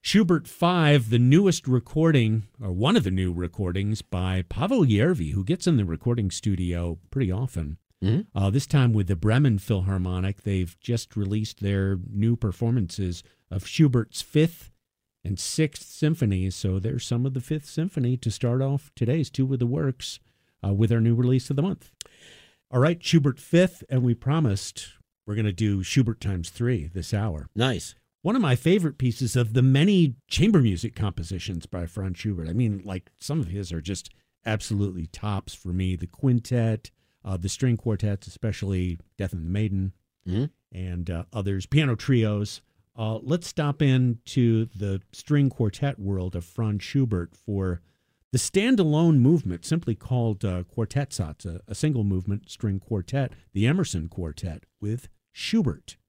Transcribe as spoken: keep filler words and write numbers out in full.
Schubert five, the newest recording, or one of the new recordings by Pavel Yervi, who gets in the recording studio pretty often. Mm-hmm. Uh, this time with the Bremen Philharmonic. They've just released their new performances of Schubert's Fifth and Sixth Symphonies. So there's some of the Fifth Symphony to start off today's Two of the Works uh, with our new release of the month. All right, Schubert Fifth, and we promised we're going to do Schubert times three this hour. Nice. One of my favorite pieces of the many chamber music compositions by Franz Schubert. I mean, like, some of his are just absolutely tops for me. The quintet, uh, the string quartets, especially Death and the Maiden, mm-hmm. and uh, others, piano trios. Uh, let's stop into the string quartet world of Franz Schubert for the standalone movement, simply called uh, Quartetsatz, a, a single movement string quartet, the Emerson Quartet with Schubert.